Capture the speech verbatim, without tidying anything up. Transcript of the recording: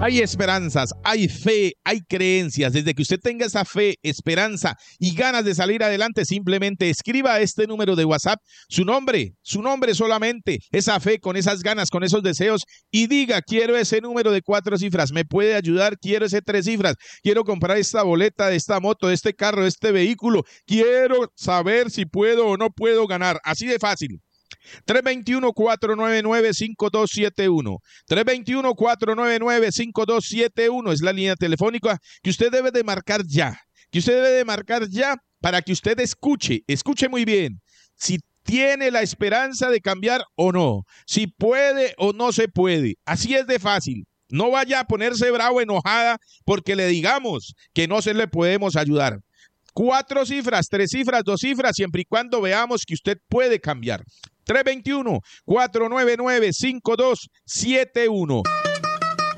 Hay esperanzas, hay fe, hay creencias. Desde que usted tenga esa fe, esperanza y ganas de salir adelante, simplemente escriba a este número de WhatsApp su nombre, su nombre solamente, esa fe, con esas ganas, con esos deseos, y diga: quiero ese número de cuatro cifras, me puede ayudar, quiero ese tres cifras, quiero comprar esta boleta de esta moto, de este carro, de este vehículo, quiero saber si puedo o no puedo ganar. Así de fácil. tres dos uno, cuatro nueve nueve, cinco dos siete uno. tres dos uno, cuatro nueve nueve, cinco dos siete uno es la línea telefónica que usted debe de marcar ya. Que usted debe de marcar ya para que usted escuche, escuche muy bien, si tiene la esperanza de cambiar o no, si puede o no se puede. Así es de fácil. No vaya a ponerse bravo, enojada, porque le digamos que no se le podemos ayudar. Cuatro cifras, tres cifras, dos cifras, siempre y cuando veamos que usted puede cambiar. tres dos uno, cuatro nueve nueve, cinco dos siete uno.